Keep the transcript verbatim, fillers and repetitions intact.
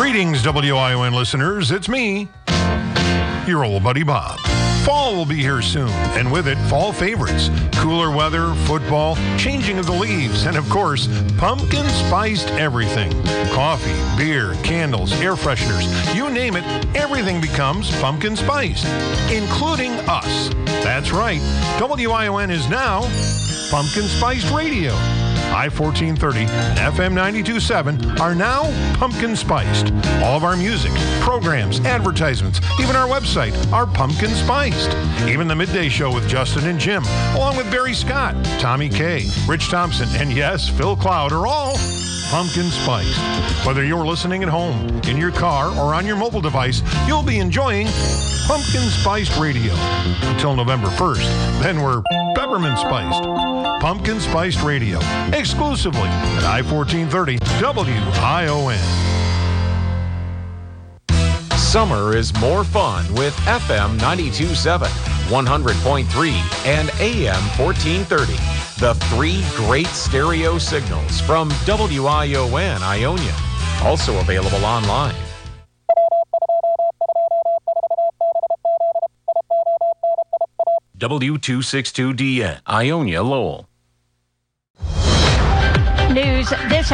Greetings, W I O N listeners. It's me, your old buddy Bob. Fall will be here soon, and with it, fall favorites. Cooler weather, football, changing of the leaves, and of course, pumpkin spiced everything. Coffee, beer, candles, air fresheners, you name it, everything becomes pumpkin spiced, including us. That's right, W I O N is now Pumpkin Spiced Radio. I fourteen thirty and F M ninety-two point seven are now pumpkin spiced. All of our music, programs, advertisements, even our website are pumpkin spiced. Even the midday show with Justin and Jim, along with Barry Scott, Tommy Kay, Rich Thompson, and yes, Phil Cloud are all pumpkin spiced. Whether you're listening at home, in your car, or on your mobile device, you'll be enjoying pumpkin spiced radio until November first. Then we're peppermint spiced. Pumpkin Spiced Radio, exclusively at I fourteen thirty W I O N. Summer is more fun with F M ninety-two point seven, one hundred point three, and A M fourteen thirty. The three great stereo signals from W I O N Ionia. Also available online. W two sixty-two D N, Ionia Lowell. News this